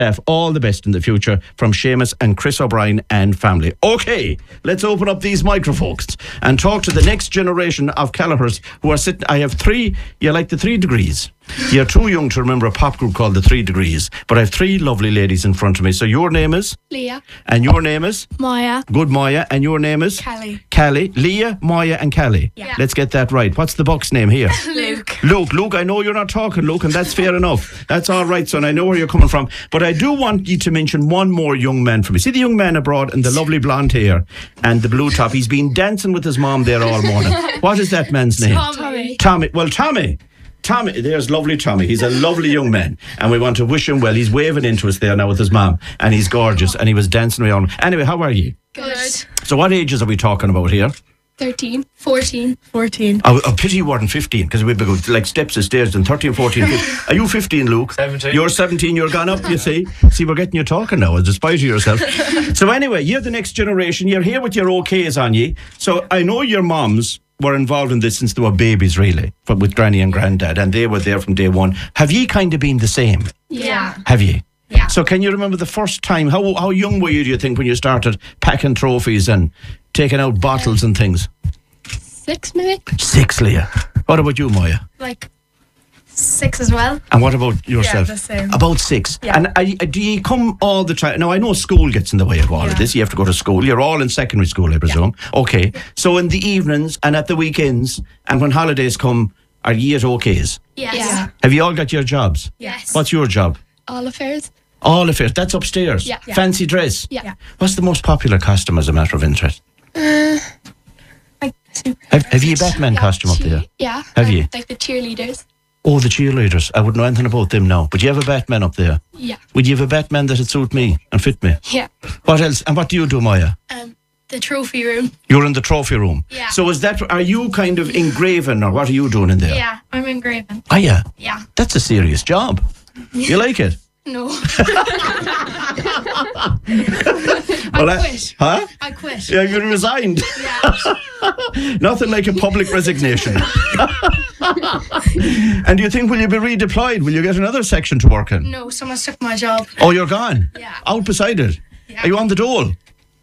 staff all the best in the future from Seamus and Chris O'Brien and family. Okay, let's open up these microphones and talk to the next generation of Kelleher's who are sitting. I have three, you like the 3 degrees. You're too young to remember a pop group called the 3 Degrees, but I have 3 lovely ladies in front of me. So your name is? Leah. And your name is? Maya. Good, Maya. And your name is? Callie. Callie. Leah, Maya and Callie. Yeah. Let's get that right. What's the buck's name here? Luke. Luke, I know you're not talking, Luke, and that's fair enough. That's all right, son. I know where you're coming from. But I do want you to mention one more young man for me. See the young man abroad and the lovely blonde hair and the blue top. He's been dancing with his mom there all morning. What is that man's name? Tommy. Well, Tommy, there's lovely Tommy. He's a lovely young man, and we want to wish him well. He's waving into us there now with his mom, and he's gorgeous, and he was dancing around. Anyway, how are you? Good. So what ages are we talking about here? 13. 14. A pity you weren't 15, because we'd be good, like steps of stairs, and 13, 14, 15. Are you 15, Luke? 17. You're 17, you're gone up, you see. See, we're getting you talking now, in spite of yourself. So anyway, you're the next generation. You're here with your OKs on you. So I know your moms were involved in this since they were babies, really, with Granny and Granddad, and they were there from day one. Have ye kind of been the same? Yeah. Have ye? Yeah. So can you remember the first time, how young were you, do you think, when you started packing trophies and taking out bottles and things? 6 maybe? 6, Leah. What about you, Maya? Like 6 as well. And what about yourself? Yeah, the same. About 6. Yeah. And do you come all the time? Now, I know school gets in the way of all of this. You have to go to school. You're all in secondary school, I presume. Yeah. Okay. So in the evenings and at the weekends and when holidays come, are you at OKs? Yes. Yeah. Have you all got your jobs? Yes. What's your job? All affairs. All of it. That's upstairs. Yeah. Fancy dress. Yeah. What's the most popular costume as a matter of interest? Have you a Batman costume up there? Yeah. Have you? Like the cheerleaders. Oh, the cheerleaders. I wouldn't know anything about them now. But you have a Batman up there. Yeah. Would you have a Batman that'd suit me and fit me? Yeah. What else? And what do you do, Maya? The trophy room. You're in the trophy room. Yeah. So are you kind of engraving, or what are you doing in there? Yeah. I'm engraving. Are you? Yeah. That's a serious job. You like it? No. Well, I quit. Huh? I quit. Yeah, you resigned. Yeah. Nothing like a public resignation. And do you think, will you be redeployed? Will you get another section to work in? No, someone took my job. Oh, you're gone? Yeah. Out beside it? Yeah. Are you on the dole?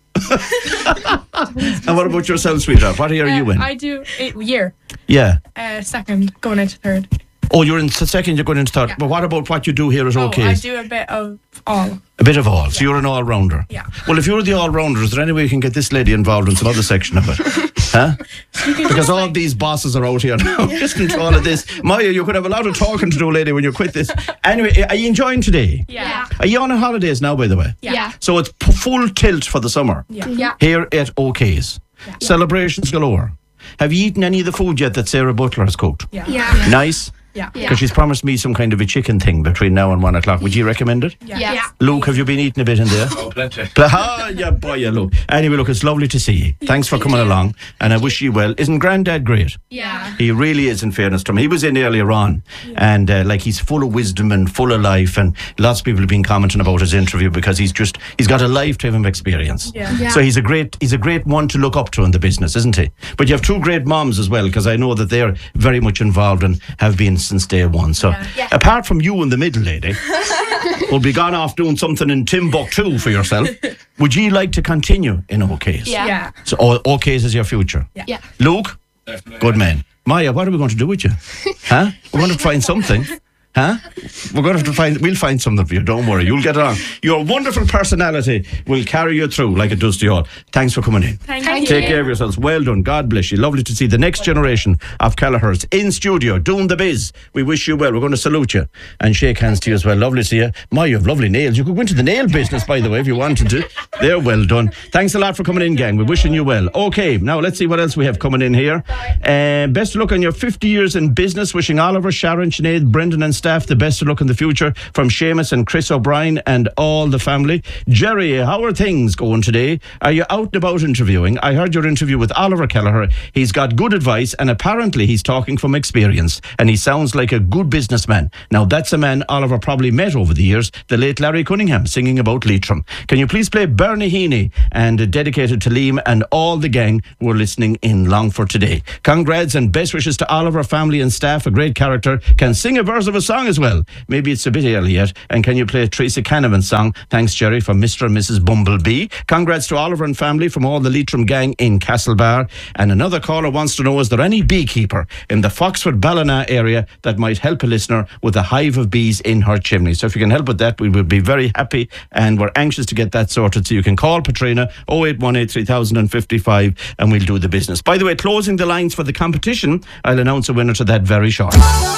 And what about yourself, sweetheart? What year are you in? I do year. Yeah. Second, going into third. Oh, you're in second, you're going into third. Yeah. But what about what you do here at OKs? I do a bit of all. A bit of all. So you're an all-rounder. Yeah. Well, if you're the all-rounder, is there any way you can get this lady involved in some other section of it? Huh? Because all these bosses are out here now listening to all of this. Maya, you could have a lot of talking to do, lady, when you quit this. Anyway, are you enjoying today? Yeah. Are you on holidays now, by the way? Yeah. So it's full tilt for the summer Yeah. here at OKs. Yeah. Celebrations galore. Have you eaten any of the food yet that Sarah Butler has cooked? Yeah. Yeah. Nice? Yeah. Yeah. Because she's promised me some kind of a chicken thing between now and 1 o'clock. Would you recommend it? Yeah. Luke, have you been eating a bit in there? Oh, plenty. Yeah, boy, yeah, Luke. Anyway, look, it's lovely to see you. Thanks for coming along, and I wish you well. Isn't Granddad great? Yeah. He really is, in fairness to him. He was in earlier on, and he's full of wisdom and full of life, and lots of people have been commenting about his interview because he's got a lifetime of experience. Yeah. Yeah. So he's a great one to look up to in the business, isn't he? But you have 2 great moms as well, because I know that they're very much involved and have been since day one. So Yeah. apart from you and the middle lady, who'll be gone off doing something in Timbuktu for yourself, would you like to continue in OKs? Yeah. Yeah. So OKs is your future? Yeah. Luke? Definitely. Good man. Maya, what are we going to do with you? Huh? We're going to find something. Huh? We're going to have to we'll find something for you. Don't worry. You'll get it on. Your wonderful personality will carry you through like it does to you all. Thanks for coming in. Thank Take care of yourselves. Well done. God bless you. Lovely to see the next generation of Kelleher's in studio doing the biz. We wish you well. We're going to salute you and shake hands to you as well. Lovely to see you. My, you have lovely nails. You could go into the nail business, by the way, if you wanted to. They're well done. Thanks a lot for coming in, gang. We're wishing you well. Okay, now let's see what else we have coming in here. Best of luck on your 50 years in business. Wishing Oliver, Sharon, Sinead, Brendan and staff the best of luck in the future from Seamus and Chris O'Brien and all the family. Jerry, how are things going today? Are you out and about interviewing? I heard your interview with Oliver Kelleher. He's got good advice and apparently he's talking from experience and he sounds like a good businessman. Now that's a man Oliver probably met over the years, the late Larry Cunningham, singing about Leitrim. Can you please play Bernie Heaney and dedicated to Liam and all the gang who are listening in Longford today. Congrats and best wishes to Oliver, family and staff. A great character, can sing a verse of a song as well? Maybe it's a bit early yet. And can you play a Teresa Canavan's song? Thanks, Jerry, for Mr. and Mrs. Bumblebee. Congrats to Oliver and family from all the Leitrim gang in Castlebar. And another caller wants to know, is there any beekeeper in the Foxford Ballina area that might help a listener with a hive of bees in her chimney? So if you can help with that, we would be very happy, and we're anxious to get that sorted. So you can call Patrina 0818 3055 and we'll do the business. By the way, closing the lines for the competition, I'll announce a winner to that very shortly.